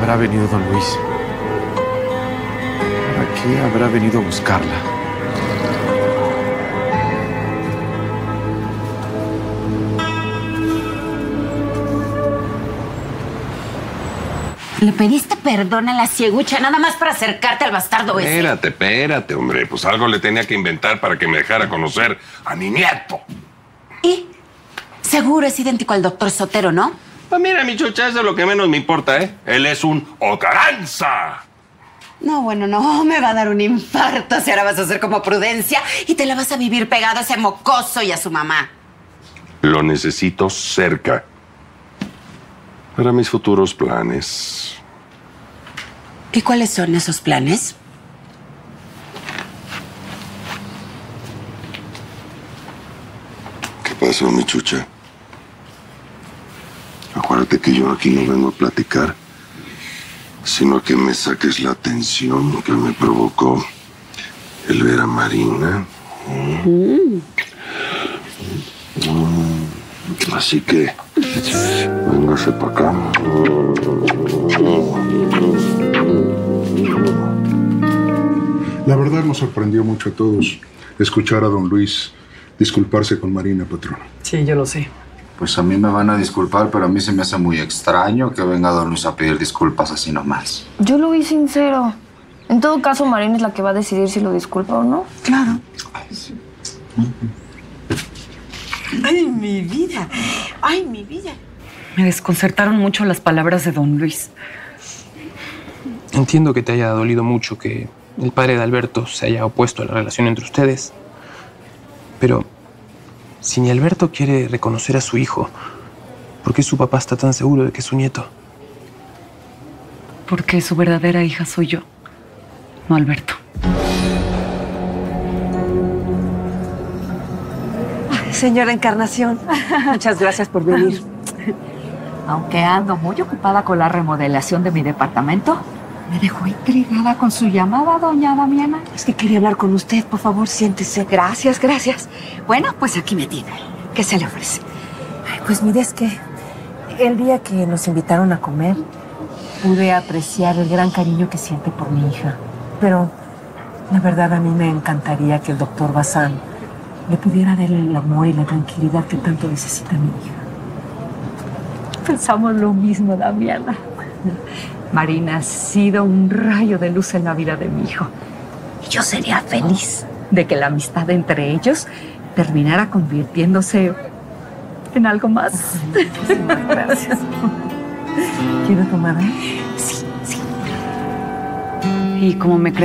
habrá venido don Luis? ¿Para qué habrá venido a buscarla? ¿Le pediste perdón a la ciegucha nada más para acercarte al bastardo ese? Espérate, hombre. Pues algo le tenía que inventar para que me dejara conocer a mi nieto. ¿Y? Seguro es idéntico al doctor Sotero, ¿no? Pues mira, mi chucha, eso es lo que menos me importa, ¿eh? Él es un Ocaranza. No, bueno, no, me va a dar un infarto si ahora vas a hacer como Prudencia y te la vas a vivir pegado a ese mocoso y a su mamá. Lo necesito cerca para mis futuros planes. ¿Y cuáles son esos planes? ¿Qué pasó, mi chucha? Acuérdate que yo aquí no vengo a platicar, sino a que me saques la tensión que me provocó el ver a Marina. Así que, véngase para acá. La verdad nos sorprendió mucho a todos escuchar a don Luis disculparse con Marina, patrón. Sí, yo lo sé. Pues a mí me van a disculpar, pero a mí se me hace muy extraño que venga don Luis a pedir disculpas así nomás. Yo lo vi sincero. En todo caso, Marina es la que va a decidir si lo disculpa o no. Claro. Ay, sí. ¡Ay, mi vida! ¡Ay, mi vida! Me desconcertaron mucho las palabras de don Luis. Entiendo que te haya dolido mucho que el padre de Alberto se haya opuesto a la relación entre ustedes. Pero si ni Alberto quiere reconocer a su hijo, ¿por qué su papá está tan seguro de que es su nieto? Porque su verdadera hija soy yo, no Alberto. Señora Encarnación, muchas gracias por venir. Aunque ando muy ocupada con la remodelación de mi departamento, me dejó intrigada con su llamada, doña Damiana. Es que quería hablar con usted, por favor, siéntese. Gracias, gracias. Bueno, pues aquí me tiene. ¿Qué se le ofrece? Pues mire, es que el día que nos invitaron a comer, pude apreciar el gran cariño que siente por mi hija. Pero la verdad a mí me encantaría que el doctor Bazán le pudiera dar el amor y la tranquilidad que tanto necesita mi hija. Pensamos lo mismo, Damiana. Marina ha sido un rayo de luz en la vida de mi hijo. Y yo sería feliz de que la amistad entre ellos terminara convirtiéndose en algo más. Muchísimas gracias. ¿Quiero tomar? Sí, sí. Y como me